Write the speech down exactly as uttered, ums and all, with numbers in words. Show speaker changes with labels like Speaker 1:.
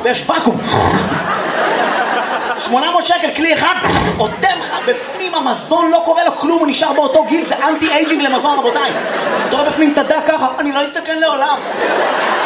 Speaker 1: ויש ואקום. שמונה מאות שקל, כלי אחד, אוטם לך בפנים המזון, לא קורה לו כלום, הוא נשאר באותו גיל, זה אנטי אייג'ינג למזון, רבותיי. אתה רואה בפנים תדע ככה, אני לא אסתכן לעולם.